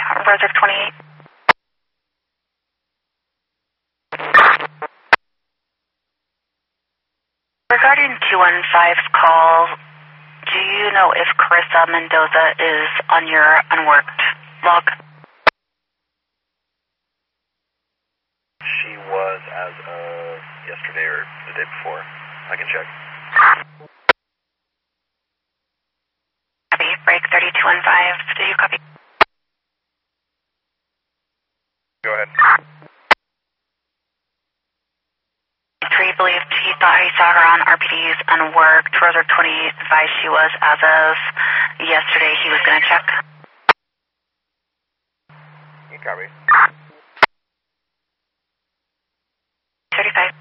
Roserick 28. Regarding 215's call, do you know if Carissa Mendoza is on your unworked log? She was as of yesterday or the day before. I can check. Copy. Break 3215. Do you copy? Go ahead. 3 believed he thought he saw her on RPD's unworked. Roserick 28 advised she was as of yesterday. He was going to check. You copy. 35.